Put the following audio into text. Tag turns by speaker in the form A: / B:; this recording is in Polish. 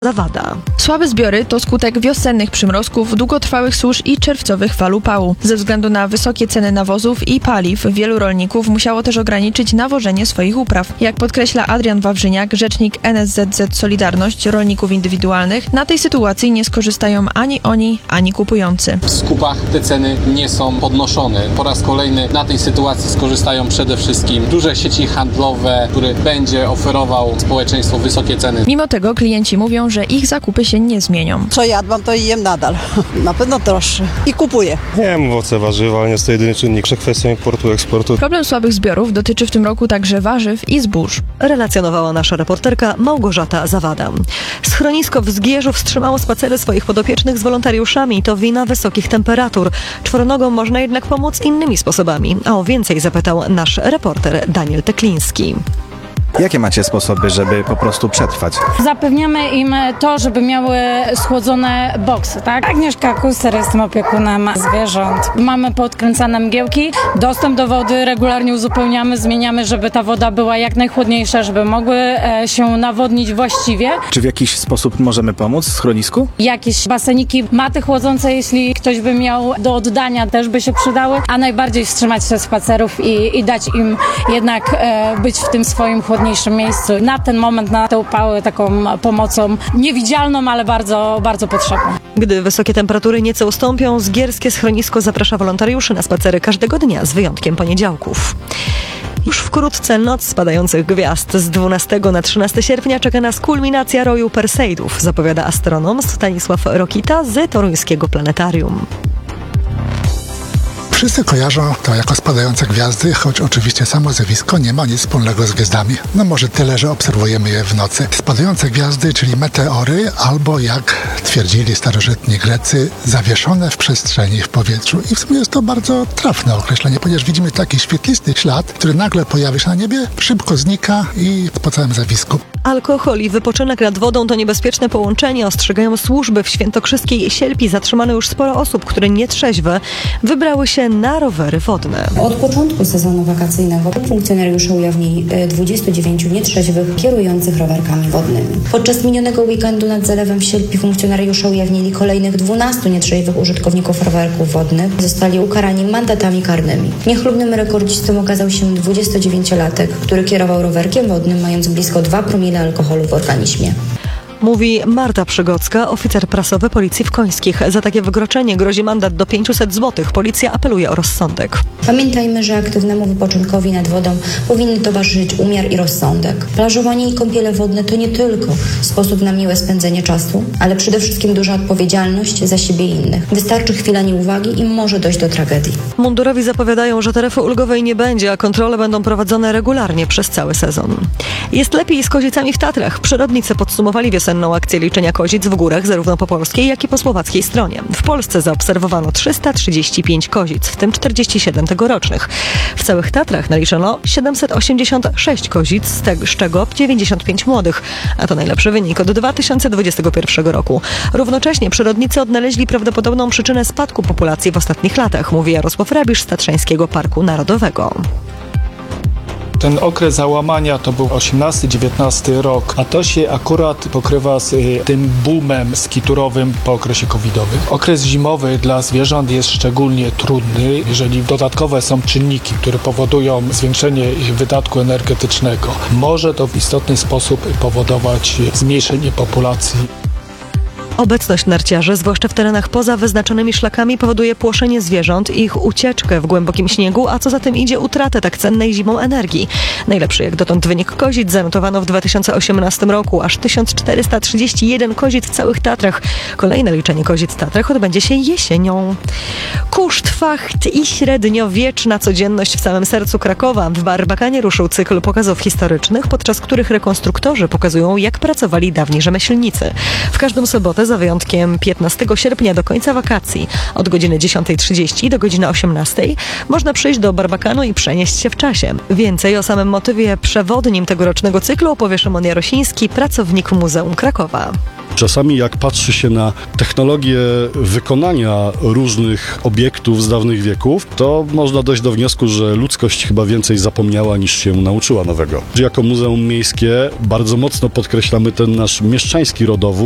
A: Zawada.
B: Słabe zbiory to skutek wiosennych przymrozków, długotrwałych susz i czerwcowych fal upału. Ze względu na wysokie ceny nawozów i paliw wielu rolników musiało też ograniczyć nawożenie swoich upraw. Jak podkreśla Adrian Wawrzyniak, rzecznik NSZZ Solidarność Rolników Indywidualnych, na tej sytuacji nie skorzystają ani oni, ani kupujący.
C: W skupach te ceny nie są podnoszone. Po raz kolejny na tej sytuacji skorzystają przede wszystkim duże sieci handlowe, które będzie oferował społeczeństwu wysokie ceny.
B: Mimo tego klienci mówią, że ich zakupy się nie zmienią.
D: Co jadłam, to i jem nadal. Na pewno droższy. I kupuję.
E: Jem owoce, warzywa, ale nie jest to jedyny czynnik. Kwestia importu, eksportu.
B: Problem słabych zbiorów dotyczy w tym roku także warzyw i zbóż.
A: Relacjonowała nasza reporterka Małgorzata Zawada. Schronisko w Zgierzu wstrzymało spacery swoich podopiecznych z wolontariuszami. To wina wysokich temperatur. Czworonogom można jednak pomóc innymi sposobami. A o więcej zapytał nasz reporter Daniel Tekliński.
F: Jakie macie sposoby, żeby po prostu przetrwać?
G: Zapewniamy im to, żeby miały schłodzone boksy, tak? Agnieszka Kuster, jestem opiekunem zwierząt. Mamy podkręcane mgiełki, dostęp do wody regularnie uzupełniamy, zmieniamy, żeby ta woda była jak najchłodniejsza, żeby mogły się nawodnić właściwie.
F: Czy w jakiś sposób możemy pomóc w schronisku?
G: Jakieś baseniki, maty chłodzące, jeśli ktoś by miał do oddania, też by się przydały, a najbardziej wstrzymać się spacerów i dać im jednak być w tym swoim chłodniejszym miejscu. Na ten moment, na te upały, taką pomocą niewidzialną, ale bardzo, bardzo potrzebną.
A: Gdy wysokie temperatury nieco ustąpią, Zgierskie Schronisko zaprasza wolontariuszy na spacery każdego dnia, z wyjątkiem poniedziałków. Już wkrótce noc spadających gwiazd. Z 12 na 13 sierpnia czeka nas kulminacja roju Perseidów, zapowiada astronom Stanisław Rokita z toruńskiego planetarium.
H: Wszyscy kojarzą to jako spadające gwiazdy, choć oczywiście samo zjawisko nie ma nic wspólnego z gwiazdami. No może tyle, że obserwujemy je w nocy. Spadające gwiazdy, czyli meteory, albo jak twierdzili starożytni Grecy, zawieszone w przestrzeni, w powietrzu. I w sumie jest to bardzo trafne określenie, ponieważ widzimy taki świetlisty ślad, który nagle pojawia się na niebie, szybko znika i po całym zjawisku.
A: Alkohol i wypoczynek nad wodą to niebezpieczne połączenie, ostrzegają służby. W świętokrzyskiej Sielpi zatrzymano już sporo osób, które nietrzeźwe wybrały się na rowery wodne.
I: Od początku sezonu wakacyjnego funkcjonariusze ujawnili 29 nietrzeźwych kierujących rowerkami wodnymi. Podczas minionego weekendu nad zalewem w Sielpi funkcjonariusze ujawnili kolejnych 12 nietrzeźwych użytkowników rowerków wodnych. Zostali ukarani mandatami karnymi. Niechlubnym rekordzistą okazał się 29-latek, który kierował rowerkiem wodnym, mając blisko 2 promile alkoholu w organizmie.
A: Mówi Marta Przygocka, oficer prasowy Policji w Końskich. Za takie wykroczenie grozi mandat do 500 zł. Policja apeluje o rozsądek.
I: Pamiętajmy, że aktywnemu wypoczynkowi nad wodą powinny towarzyszyć umiar i rozsądek. Plażowanie i kąpiele wodne to nie tylko sposób na miłe spędzenie czasu, ale przede wszystkim duża odpowiedzialność za siebie i innych. Wystarczy chwila nieuwagi i może dojść do tragedii.
A: Mundurowi zapowiadają, że taryfy ulgowej nie będzie, a kontrole będą prowadzone regularnie przez cały sezon. Jest lepiej z kozicami w Tatrach. Przyrodnicy podsumowali wiosenną akcję liczenia kozic w górach zarówno po polskiej, jak i po słowackiej stronie. W Polsce zaobserwowano 335 kozic, w tym 47 tegorocznych. W całych Tatrach naliczono 786 kozic, z czego 95 młodych, a to najlepszy wynik od 2021 roku. Równocześnie przyrodnicy odnaleźli prawdopodobną przyczynę spadku populacji w ostatnich latach, mówi Jarosław Rabisz z Tatrzańskiego Parku Narodowego.
J: Ten okres załamania to był 18-19 rok, a to się akurat pokrywa z tym boomem skiturowym po okresie covidowym. Okres zimowy dla zwierząt jest szczególnie trudny, jeżeli dodatkowe są czynniki, które powodują zwiększenie ich wydatku energetycznego. Może to w istotny sposób powodować zmniejszenie populacji.
A: Obecność narciarzy, zwłaszcza w terenach poza wyznaczonymi szlakami, powoduje płoszenie zwierząt i ich ucieczkę w głębokim śniegu, a co za tym idzie utratę tak cennej zimą energii. Najlepszy jak dotąd wynik kozic zanotowano w 2018 roku, aż 1431 kozic w całych Tatrach. Kolejne liczenie kozic w Tatrach odbędzie się jesienią. Kuszt, facht i średniowieczna codzienność w samym sercu Krakowa. W Barbakanie ruszył cykl pokazów historycznych, podczas których rekonstruktorzy pokazują, jak pracowali dawni rzemieślnicy. W każdą sobotę, za wyjątkiem 15 sierpnia do końca wakacji, od godziny 10:30 do godziny 18:00 można przyjść do Barbakanu i przenieść się w czasie. Więcej o samym motywie przewodnim tegorocznego cyklu opowie Szymon Jarosiński, pracownik Muzeum Krakowa.
E: Czasami jak patrzy się na technologię wykonania różnych obiektów z dawnych wieków, to można dojść do wniosku, że ludzkość chyba więcej zapomniała niż się nauczyła nowego. Jako Muzeum Miejskie bardzo mocno podkreślamy ten nasz mieszczański rodowód.